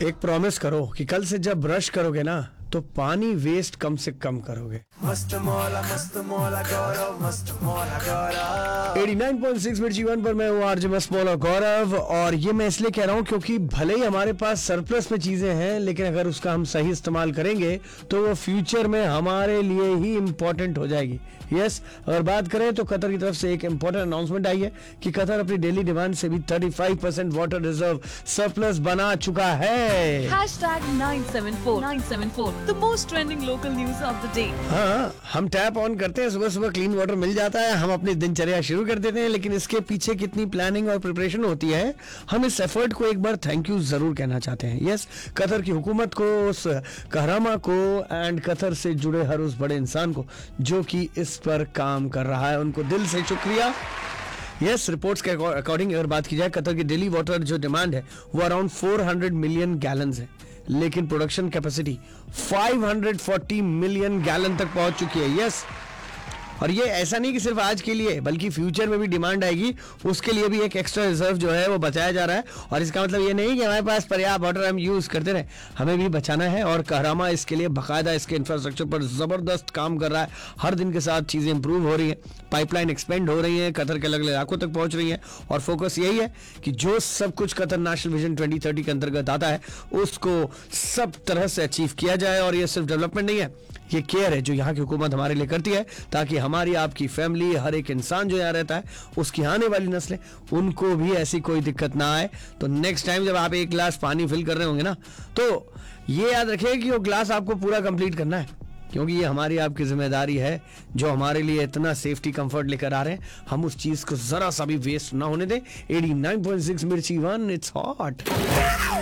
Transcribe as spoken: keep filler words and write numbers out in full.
एक प्रॉमिस करो कि कल से जब ब्रश करोगे ना तो पानी वेस्ट कम से कम करोगे। मस्त मौला मस्त मौला गौरव मस्त मौला गौरव नवासी पॉइंट छह मिर्ची वन पर मैं हूँ आरजे मस्त मौला गौरव। और ये मैं इसलिए कह रहा हूँ क्योंकि भले ही हमारे पास सरप्लस में चीजें हैं, लेकिन अगर उसका हम सही इस्तेमाल करेंगे तो वो फ्यूचर में हमारे लिए ही इम्पोर्टेंट हो जाएगी। यस, अगर बात करें तो कतर की तरफ से एक इम्पोर्टेंट अनाउंसमेंट आई है कि कतर अपनी डेली डिमांड से भी पैंतीस परसेंट वाटर रिजर्व सरप्लस बना चुका है। Hashtag nine seven four nine seven four, the most trending local news of the day. हाँ, हम टैप ऑन करते हैं, सुबह सुबह क्लीन वाटर मिल जाता है, हम अपनी दिनचर्या शुरू कर देते हैं, लेकिन इसके पीछे कितनी प्लानिंग और प्रिपरेशन होती है, हम इस एफर्ट को एक बार थैंक यू जरूर कहना चाहते हैं। यस, कतर की हुकूमत को, उस कहरामा को एंड कतर से जुड़े हर उस बड़े इंसान को जो कि इस पर काम कर रहा है, उनको दिल से शुक्रिया। यस, रिपोर्ट्स के अकॉर्डिंग अगर बात की जाए, कतर की डेली वाटर जो डिमांड है वो अराउंड चार सौ मिलियन गैलन्स है, लेकिन प्रोडक्शन कैपेसिटी पाँच सौ चालीस मिलियन गैलन तक पहुंच चुकी है। यस, और ये ऐसा नहीं कि सिर्फ आज के लिए, बल्कि फ्यूचर में भी डिमांड आएगी, उसके लिए भी एक एक्स्ट्रा रिजर्व जो है वो बचाया जा रहा है। और इसका मतलब ये नहीं कि हमारे पास पर्याप्त वाटर हम यूज करते रहे, हमें भी बचाना है। और कहरामा इसके लिए बाकायदा इसके इंफ्रास्ट्रक्चर पर जबरदस्त काम कर रहा है। हर दिन के साथ चीजें इंप्रूव हो रही है, पाइपलाइन एक्सपेंड हो रही है, कतर के अलग अलग इलाकों तक पहुंच रही है। और फोकस यही है कि जो सब कुछ Qatar national vision twenty thirty के अंतर्गत आता है उसको सब तरह से अचीव किया जाए। और ये सिर्फ डेवलपमेंट नहीं है, ये केयर है जो यहाँ की हुकूमत हमारे लिए करती है, ताकि हमारी आपकी फैमिली, हर एक इंसान जो यहाँ रहता है, उसकी आने वाली नस्लें, उनको भी ऐसी कोई दिक्कत ना आए। तो नेक्स्ट टाइम जब आप एक गिलास पानी फिल कर रहे होंगे ना, तो ये याद रखिए कि वो गिलास आपको पूरा कंप्लीट करना है, क्योंकि ये हमारी आपकी जिम्मेदारी है जो हमारे लिए इतना सेफ्टी कंफर्ट लेकर आ रहे हैं। हम उस चीज को जरा सा भी वेस्ट ना होने दें। नवासी पॉइंट छह मिर्ची वन, इट्स हॉट।